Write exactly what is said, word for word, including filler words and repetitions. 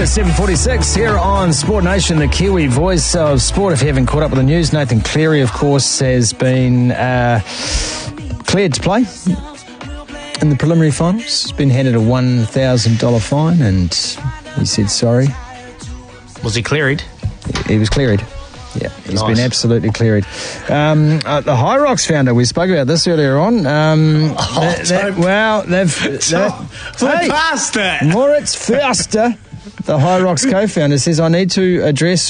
It's seven forty-six here on Sport Nation, the Kiwi voice of sport. If you haven't caught up with the news, Nathan Cleary, of course, has been uh, cleared to play in the preliminary finals. He's been handed a one thousand dollars fine, and he said sorry. Was he cleared? He was cleared. Yeah, he's Nice. been absolutely cleared. Um, uh, the High Rocks founder, we spoke about this earlier on. Um, Oh, they- they- don't- well, they've... Don't- they- past that. Moritz Förster, the High Rocks co-founder, says, I need to address